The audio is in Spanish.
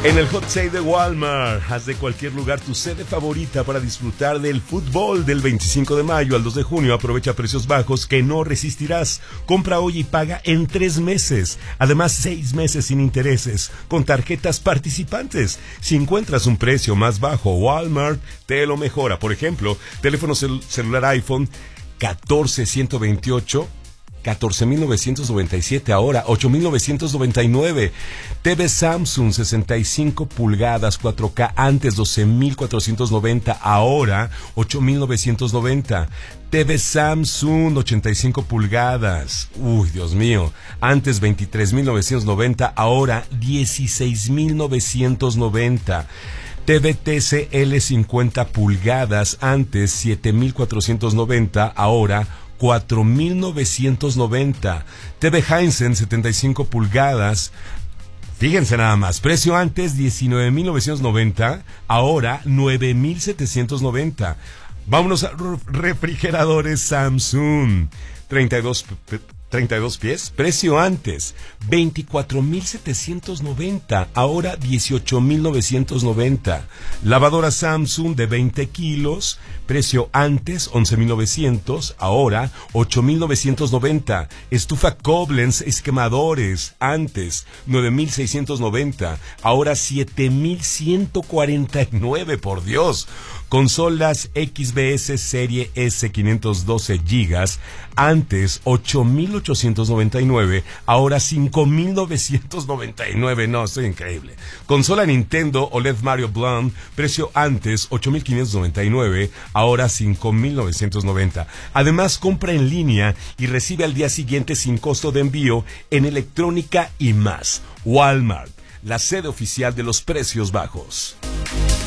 En el Hot Sale de Walmart, haz de cualquier lugar tu sede favorita para disfrutar del fútbol del 25 de mayo al 2 de junio. Aprovecha precios bajos que no resistirás. Compra hoy y paga en 3 meses. Además, 6 meses sin intereses con tarjetas participantes. Si encuentras un precio más bajo, Walmart te lo mejora. Por ejemplo, teléfono celular iPhone 14128. 14,997 ahora, 8,999. TV Samsung 65 pulgadas 4K antes 12,490 ahora 8,990. TV Samsung 85 pulgadas. Uy, Dios mío. Antes 23,990 ahora 16,990. TV TCL 50 pulgadas antes 7,490 ahora 4,990. TV Hisense 75 pulgadas. Fíjense nada más, precio antes 19,990, ahora 9,790. Vámonos a refrigeradores Samsung. 32 pies, precio antes 24,790, ahora 18,990. Lavadora Samsung de 20 kilos, precio antes 11,900, ahora 8,990. Estufa Koblenz esquemadores, antes 9,690, ahora 7,149, por Dios. Consolas XBS serie S 512 GB, antes 8,899, ahora 5,999. No, estoy increíble. Consola Nintendo OLED Mario Blonde, precio antes 8,599, ahora 5,990. Además, compra en línea y recibe al día siguiente sin costo de envío en electrónica y más. Walmart, la sede oficial de los precios bajos.